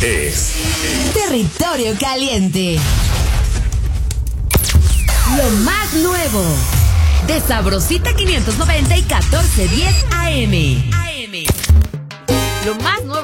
es Territorio Caliente. Lo más nuevo de Sabrosita 590 y 1410 AM.